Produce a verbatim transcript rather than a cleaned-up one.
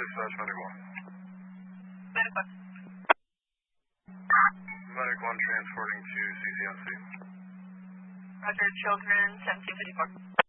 slash Medic one. Medic one. Medic one transporting to C C M C. Roger, children, seventeen fifty-four.